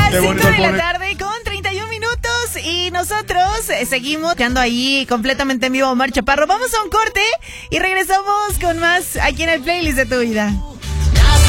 las 5 de la tarde con 31 minutos y nosotros seguimos quedando ahí completamente en vivo, Omar Chaparro. Vamos a un corte y regresamos con más aquí en el playlist de tu vida.